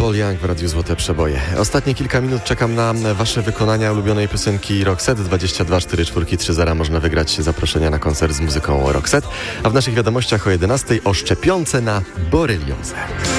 Paul Young w Radiu Złote Przeboje. Ostatnie kilka minut czekam na wasze wykonania ulubionej piosenki Roxette. 22 4 30 można wygrać zaproszenia na koncert z muzyką Roxette. A w naszych wiadomościach o 11 o szczepionce na boreliozę.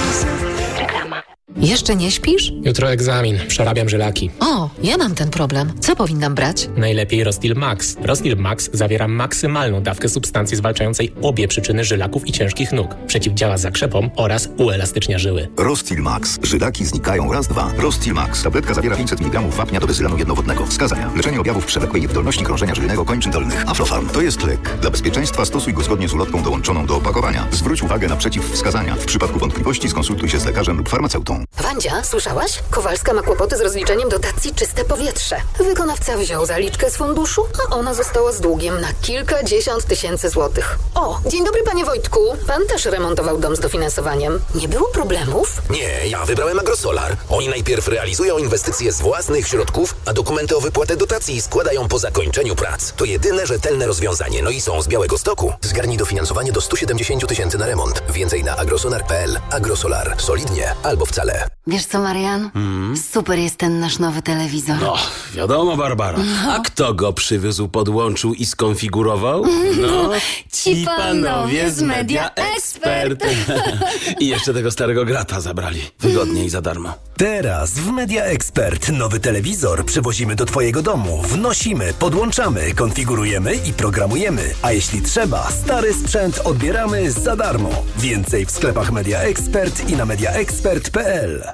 Jeszcze nie śpisz? Jutro egzamin. Przerabiam żylaki. O, ja mam ten problem. Co powinnam brać? Najlepiej Rostil Max. Rostil Max zawiera maksymalną dawkę substancji zwalczającej obie przyczyny żylaków i ciężkich nóg. Przeciwdziała zakrzepom oraz uelastycznia żyły. Rostil Max. Żylaki znikają raz, dwa. Rostil Max. Tabletka zawiera 500 mg wapnia do bezylanu jednowodnego. Wskazania. Leczenie objawów przewlekłej niewydolności krążenia żyjnego kończyn dolnych. Aflofarm. To jest lek. Dla bezpieczeństwa stosuj go zgodnie z ulotką dołączoną do opakowania. Zwróć uwagę na przeciwwskazania. W przypadku wątpliwości skonsultuj się z lekarzem lub farmaceutą. Wandzia, słyszałaś? Kowalska ma kłopoty z rozliczeniem dotacji Czyste Powietrze. Wykonawca wziął zaliczkę z funduszu, a ona została z długiem na kilkadziesiąt tysięcy złotych. O, dzień dobry panie Wojtku. Pan też remontował dom z dofinansowaniem. Nie było problemów? Nie, ja wybrałem Agrosolar. Oni najpierw realizują inwestycje z własnych środków, a dokumenty o wypłatę dotacji składają po zakończeniu prac. To jedyne rzetelne rozwiązanie, no i są z Białegostoku. Zgarnij dofinansowanie do 170 tysięcy na remont. Więcej na agrosolar.pl. Agrosolar. Solidnie albo wcale. Wiesz co, Marian? Super jest ten nasz nowy telewizor. No, wiadomo, Barbara. A kto go przywiózł, podłączył i skonfigurował? No, ci panowie z Media Expert. I jeszcze tego starego grata zabrali. Wygodnie i za darmo. Teraz w Media Expert nowy telewizor przywozimy do twojego domu. Wnosimy, podłączamy, konfigurujemy i programujemy. A jeśli trzeba, stary sprzęt odbieramy za darmo. Więcej w sklepach Media Expert i na mediaexpert.pl.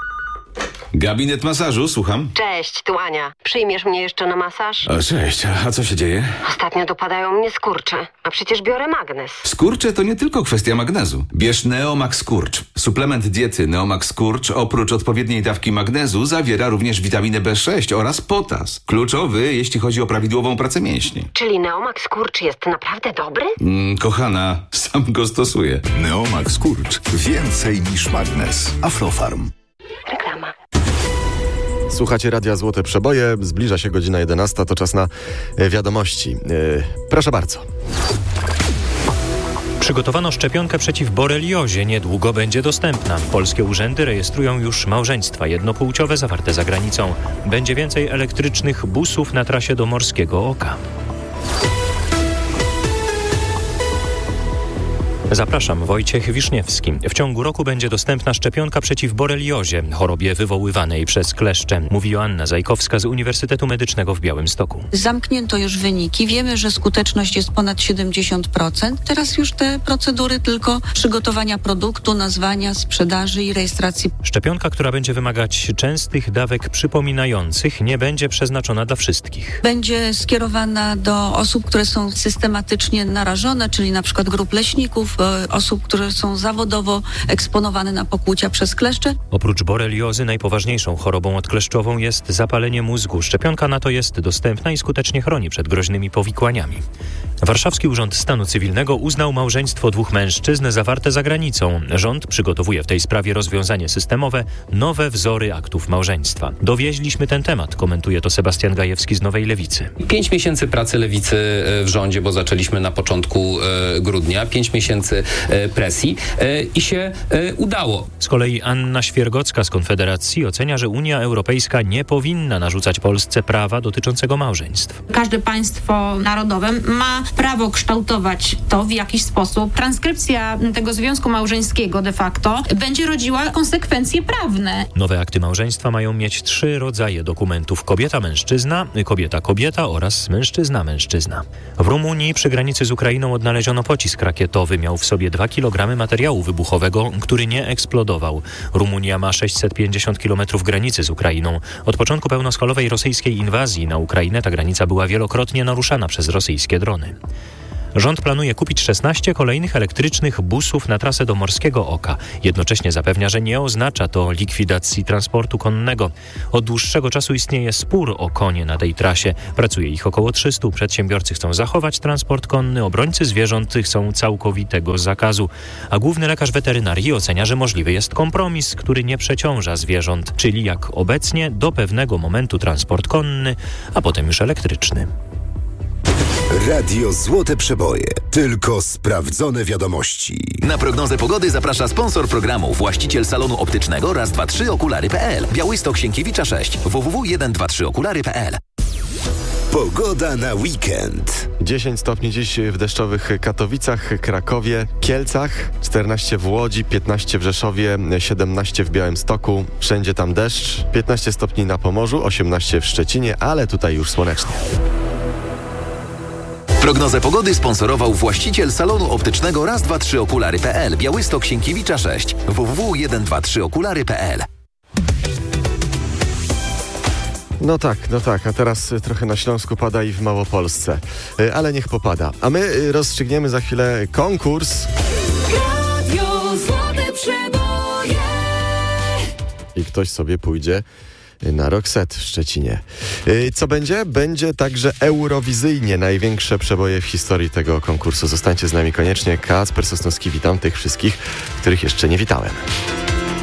Gabinet masażu, słucham. Cześć, tu Ania. Przyjmiesz mnie jeszcze na masaż? O, cześć, a co się dzieje? Ostatnio dopadają mnie skurcze, a przecież biorę magnes. Skurcze to nie tylko kwestia magnezu. Bierz Neomax Skurcz. Suplement diety Neomax Skurcz oprócz odpowiedniej dawki magnezu zawiera również witaminę B6 oraz potas. Kluczowy, jeśli chodzi o prawidłową pracę mięśni. Czyli Neomax Skurcz jest naprawdę dobry? Kochana, sam go stosuję. Neomax Skurcz. Więcej niż magnes. Aflofarm. Reklama. Słuchacie Radia Złote Przeboje, zbliża się godzina 11, to czas na wiadomości. Proszę bardzo. Przygotowano szczepionkę przeciw boreliozie, niedługo będzie dostępna. Polskie urzędy rejestrują już małżeństwa jednopłciowe zawarte za granicą. Będzie więcej elektrycznych busów na trasie do Morskiego Oka. Zapraszam, Wojciech Wiszniewski. W ciągu roku będzie dostępna szczepionka przeciw boreliozie, chorobie wywoływanej przez kleszcze, mówi Joanna Zajkowska z Uniwersytetu Medycznego w Białymstoku. Zamknięto już wyniki. Wiemy, że skuteczność jest ponad 70%. Teraz już te procedury tylko przygotowania produktu, nazwania, sprzedaży i rejestracji. Szczepionka, która będzie wymagać częstych dawek przypominających, nie będzie przeznaczona dla wszystkich. Będzie skierowana do osób, które są systematycznie narażone, czyli na przykład grup leśników, osób, które są zawodowo eksponowane na pokłucia przez kleszcze. Oprócz boreliozy najpoważniejszą chorobą odkleszczową jest zapalenie mózgu. Szczepionka na to jest dostępna i skutecznie chroni przed groźnymi powikłaniami. Warszawski Urząd Stanu Cywilnego uznał małżeństwo dwóch mężczyzn zawarte za granicą. Rząd przygotowuje w tej sprawie rozwiązanie systemowe, nowe wzory aktów małżeństwa. Dowieźliśmy ten temat, komentuje to Sebastian Gajewski z Nowej Lewicy. 5 miesięcy pracy Lewicy w rządzie, bo zaczęliśmy na początku grudnia. 5 miesięcy presji i się udało. Z kolei Anna Świergocka z Konfederacji ocenia, że Unia Europejska nie powinna narzucać Polsce prawa dotyczącego małżeństw. Każde państwo narodowe ma prawo kształtować to w jakiś sposób. Transkrypcja tego związku małżeńskiego de facto będzie rodziła konsekwencje prawne. Nowe akty małżeństwa mają mieć 3 rodzaje dokumentów: kobieta-mężczyzna, kobieta-kobieta oraz mężczyzna-mężczyzna. W Rumunii przy granicy z Ukrainą odnaleziono pocisk rakietowy. Miał w sobie 2 kg materiału wybuchowego, który nie eksplodował. Rumunia ma 650 km granicy z Ukrainą. Od początku pełnoskalowej rosyjskiej inwazji na Ukrainę ta granica była wielokrotnie naruszana przez rosyjskie drony. Rząd planuje kupić 16 kolejnych elektrycznych busów na trasę do Morskiego Oka. Jednocześnie zapewnia, że nie oznacza to likwidacji transportu konnego. Od dłuższego czasu istnieje spór o konie na tej trasie. Pracuje ich około 300. Przedsiębiorcy chcą zachować transport konny, obrońcy zwierząt chcą całkowitego zakazu. A główny lekarz weterynarii ocenia, że możliwy jest kompromis, który nie przeciąża zwierząt, czyli jak obecnie do pewnego momentu transport konny, a potem już elektryczny. Radio Złote Przeboje. Tylko sprawdzone wiadomości. Na prognozę pogody zaprasza sponsor programu, właściciel salonu optycznego Raz, 2, 3 okulary.pl. Białystok, Sienkiewicza 6. www.123okulary.pl. Pogoda na weekend. 10 stopni dziś w deszczowych Katowicach, Krakowie, Kielcach, 14 w Łodzi, 15 w Rzeszowie, 17 w Białymstoku. Wszędzie tam deszcz, 15 stopni na Pomorzu, 18 w Szczecinie, ale tutaj już słonecznie. Prognozę pogody sponsorował właściciel salonu optycznego Raz, 2, 3 okulary.pl. Białystok, Sienkiewicza 6. www.123okulary.pl. No tak, a teraz trochę na Śląsku pada i w Małopolsce, ale niech popada. A my rozstrzygniemy za chwilę konkurs. Radio Złote Przeboje. I ktoś sobie pójdzie na Roxette w Szczecinie. Co będzie? Będzie także eurowizyjnie największe przeboje w historii tego konkursu. Zostańcie z nami koniecznie. Kacper Sosnowski, witam tych wszystkich, których jeszcze nie witałem.